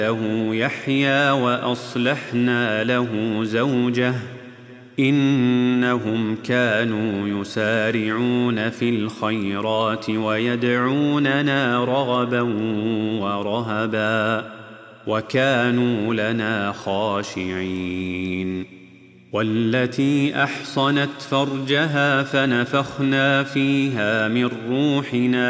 له يحيى وأصلحنا له زوجه إنهم كانوا يسارعون في الخيرات ويدعوننا رغبا ورهبا وكانوا لنا خاشعين. والتي أحصنت فرجها فنفخنا فيها من روحنا